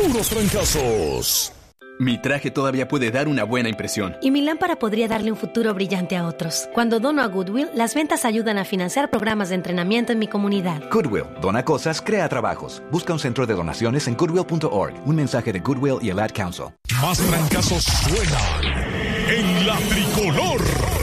puros trancazos. Mi traje todavía puede dar una buena impresión. Y mi lámpara podría darle un futuro brillante a otros. Cuando dono a Goodwill, las ventas ayudan a financiar programas de entrenamiento en mi comunidad. Goodwill, dona cosas, crea trabajos. Busca un centro de donaciones en goodwill.org. Un mensaje de Goodwill y el Ad Council. Más trancazos suenan en la tricolor.